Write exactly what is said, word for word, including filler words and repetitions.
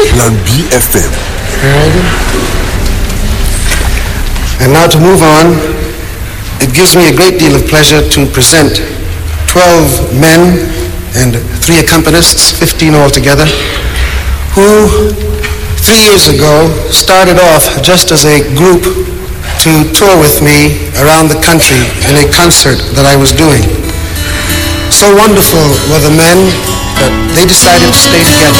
Plan B F M. And now to move on, it gives me a great deal of pleasure to present twelve men and three accompanists, fifteen altogether, who three years ago started off just as a group to tour with me around the country in a concert that I was doing. So wonderful were the men that they decided to stay together.